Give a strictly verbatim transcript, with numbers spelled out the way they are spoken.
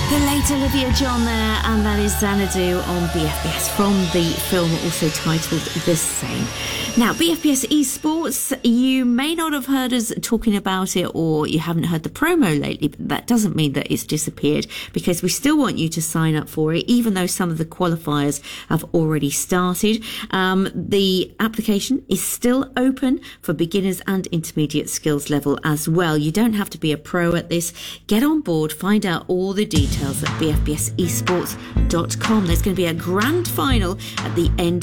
The late Olivia John there, and that is Xanadu on B F B S from the film also titled the same. Now, B F B S Esports, you may not have heard us talking about it, or you haven't heard the promo lately, but that doesn't mean that it's disappeared, because we still want you to sign up for it, even though some of the qualifiers have already started. Um, the application is still open for beginners and intermediate skills level as well. You don't have to be a pro at this. Get on board, find out all the details at b f b s esports dot com. There's going to be a grand final at the end